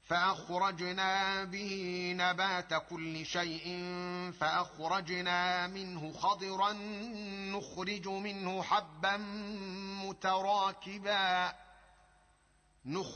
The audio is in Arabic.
فأخرجنا به نبات كل شيء فأخرجنا منه خضرا نخرج منه حبا متراكبا